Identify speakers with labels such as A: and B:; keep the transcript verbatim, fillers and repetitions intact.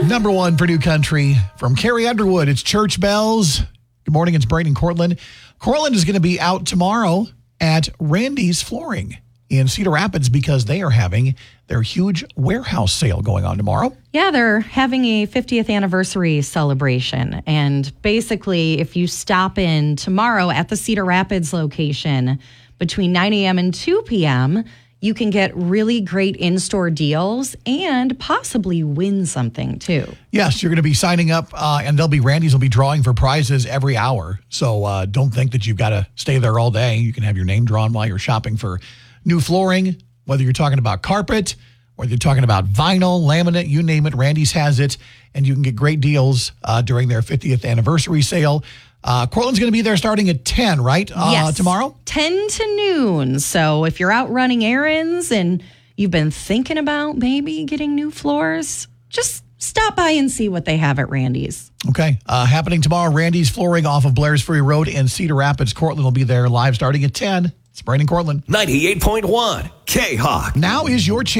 A: Number one for New Country from Carrie Underwood. It's Church Bells. Good morning. It's Braden Cortland. Cortland is going to be out tomorrow at Randy's Flooring in Cedar Rapids because they are having their huge warehouse sale going on tomorrow.
B: Yeah, they're having a fiftieth anniversary celebration. And basically, if you stop in tomorrow at the Cedar Rapids location between nine a.m. and two p.m., you can get really great in-store deals and possibly win something, too.
A: Yes, you're going to be signing up, uh, and they'll be Randy's will be drawing for prizes every hour. So uh, don't think that you've got to stay there all day. You can have your name drawn while you're shopping for new flooring, whether you're talking about carpet, whether you're talking about vinyl, laminate, you name it, Randy's has it. And you can get great deals uh, during their fiftieth anniversary sale. Uh, Cortland's going to be there starting at ten, right? Uh,
B: yes.
A: Tomorrow?
B: ten to noon. So if you're out running errands and you've been thinking about maybe getting new floors, just stop by and see what they have at Randy's.
A: Okay. Uh, happening tomorrow, Randy's Flooring off of Blair's Ferry Road in Cedar Rapids. Cortland will be there live starting at ten. It's Braden Cortland.
C: ninety-eight point one K-Hawk.
A: Now is your chance.